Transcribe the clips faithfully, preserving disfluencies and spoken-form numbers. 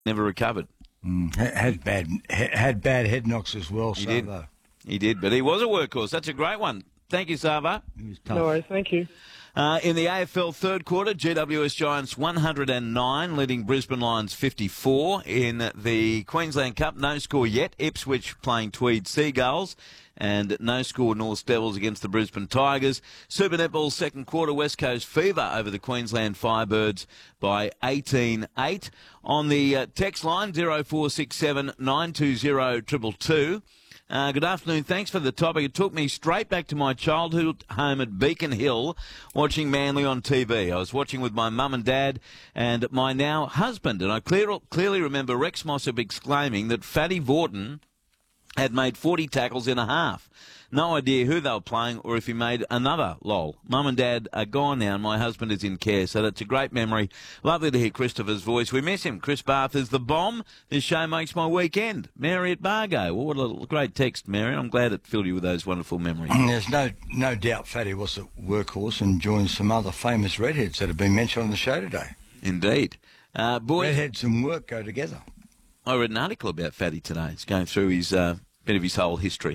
never recovered. Mm, had bad had bad head knocks as well. He Savo. did. He did, but he was a workhorse. That's a great one. Thank you, Savo. He was tough. No worries, thank you. Uh, in the A F L third quarter, G W S Giants one hundred nine, leading Brisbane Lions fifty-four. In the Queensland Cup, no score yet. Ipswich playing Tweed Seagulls. And no score North Devils against the Brisbane Tigers. Super Netball second quarter, West Coast Fever over the Queensland Firebirds by eighteen eight. On the uh, text line, zero four six seven nine two zero two two two. Uh, good afternoon. Thanks for the topic. It took me straight back to my childhood home at Beacon Hill watching Manly on T V. I was watching with my mum and dad and my now husband, and I clear, clearly remember Rex Mossop exclaiming that Fatty Vaughton had made forty tackles in a half. No idea who they were playing or if he made another lol. Mum and Dad are gone now and my husband is in care, so that's a great memory. Lovely to hear Christopher's voice. We miss him. Chris Barth is the bomb. This show makes my weekend. Mary at Bargo. Well, what a great text, Mary. I'm glad it filled you with those wonderful memories. There's no no doubt Fatty was a workhorse and joined some other famous redheads that have been mentioned on the show today. Indeed. Uh, boys, redheads and work go together. I read an article about Fatty today. It's going through his uh, bit of his whole history.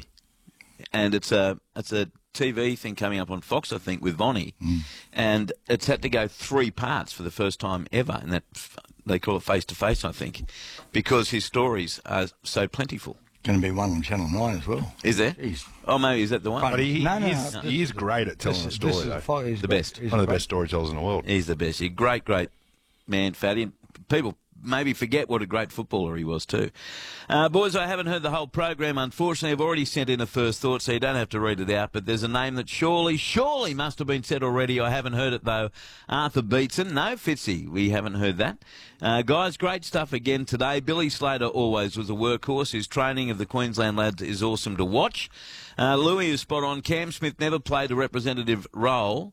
And it's a it's a T V thing coming up on Fox, I think, with Vonnie, mm. and it's had to go three parts for the first time ever, and that they call it face to face, I think, because his stories are so plentiful. Going to be one on Channel Nine as well. Is there? Jeez. Oh, maybe is that the one? But he, no, no, he's, no. he is great at telling this, the story, this though. He's the best. He's one of the great. best storytellers in the world. He's the best. He's a great, great man, Fatty. And people maybe forget what a great footballer he was too. Uh, boys, I haven't heard the whole program. Unfortunately, I've already sent in a first thought, so you don't have to read it out. But there's a name that surely, surely must have been said already. I haven't heard it, though. Arthur Beetson. No, Fitzy. We haven't heard that. Uh, guys, great stuff again today. Billy Slater always was a workhorse. His training of the Queensland lads is awesome to watch. Uh, Louis is spot on. Cam Smith never played a representative role.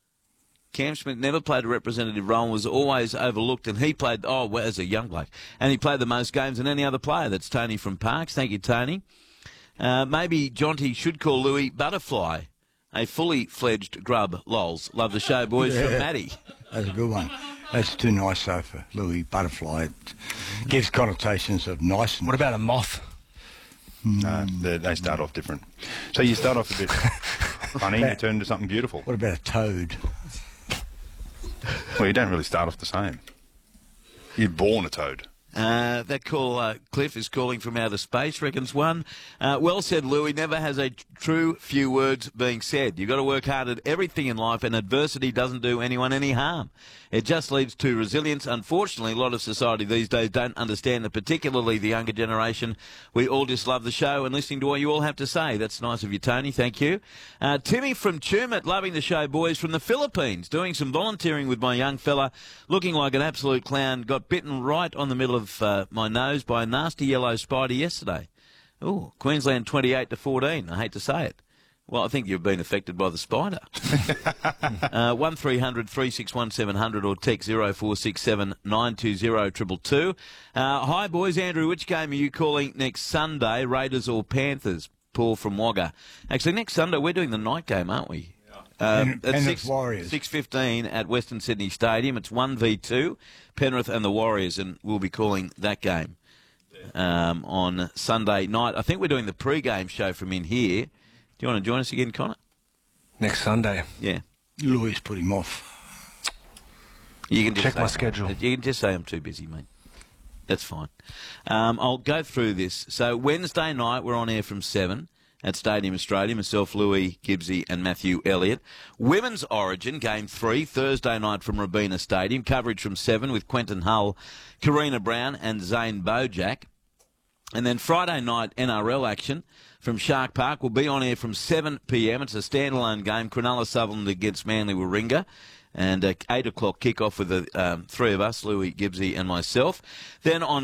Cam Smith never played a representative role and was always overlooked, and he played, oh, well, as a young bloke, and he played the most games than any other player. That's Tony from Parks. Thank you, Tony. Uh, maybe Jonty should call Louis Butterfly, a fully fledged grub, lols. Love the show, boys, Yeah. from Maddie. That's a good one. That's too nice, though, for Louis Butterfly. It gives connotations of niceness. What about a moth? No, they, they start off different. So you start off a bit funny, you turn into something beautiful. What about a toad? Well, you don't really start off the same. You're born a toad. Uh, that call, uh, Cliff is calling from outer space, reckons one. Uh, well said, Louis. Never has a true few words being said. You've got to work hard at everything in life, and adversity doesn't do anyone any harm. It just leads to resilience. Unfortunately, a lot of society these days don't understand that, particularly the younger generation. We all just love the show and listening to what you all have to say. That's nice of you, Tony. Thank you. Uh, Timmy from Tumut, loving the show, boys, from the Philippines, doing some volunteering with my young fella, looking like an absolute clown. Got bitten right on the middle of uh, my nose by a nasty yellow spider yesterday. Oh, Queensland twenty-eight to fourteen. I hate to say it. Well, I think you've been affected by the spider. uh, one three hundred three six one seven hundred or text zero four six seven nine two zero two two two. Uh, hi, boys. Andrew, which game are you calling next Sunday, Raiders or Panthers? Paul from Wagga. Actually, next Sunday we're doing the night game, aren't we? Uh, Pen- at Penrith six, Warriors. six fifteen at Western Sydney Stadium. It's one v two, Penrith and the Warriors, and we'll be calling that game um, on Sunday night. I think we're doing the pre-game show from in here. Do you want to join us again, Connor? Next Sunday. Yeah. Louis put him off. You can just Check say, my schedule. You can just say I'm too busy, mate. That's fine. Um, I'll go through this. So Wednesday night we're on air from seven at Stadium Australia. Myself, Louis Gibbsy and Matthew Elliott. Women's Origin, Game three, Thursday night from Robina Stadium. Coverage from seven with Quentin Hull, Karina Brown and Zane Bojack. And then Friday night N R L action from Shark Park will be on air from seven p m. It's a standalone game. Cronulla Sutherland against Manly Warringah. And uh, eight o'clock kick-off with the um, three of us, Louis Gibbsy and myself. Then on